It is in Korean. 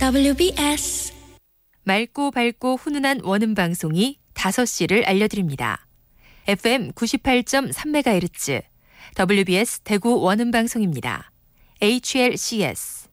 WBS 맑고 밝고 훈훈한 원음 방송이 5시를 알려드립니다. FM 98.3MHz WBS 대구 원음 방송입니다. HLCS